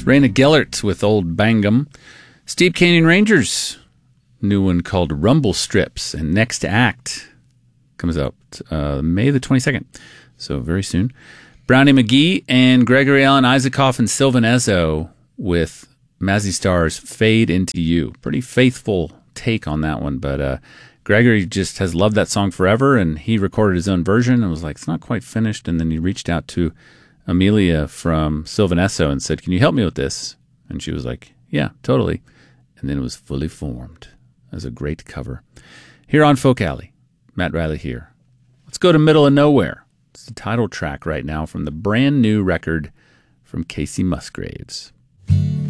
Raina Gellert with Old Bangum. Steep Canyon Rangers, new one called Rumble Strips. And Next Act comes out May the 22nd, so very soon. Brownie McGee and Gregory Alan Isaacoff and Sylvan Ezo with Mazzy Star's Fade Into You. Pretty faithful take on that one, but Gregory just has loved that song forever, and he recorded his own version and was like, it's not quite finished, and then he reached out to Amelia from Sylvan Ezo and said, can you help me with this? And she was like, yeah, totally. And then it was fully formed as a great cover. Here on Folk Alley, Matt Riley here. Let's go to Middle of Nowhere. It's the title track right now from the brand new record from Casey Musgraves.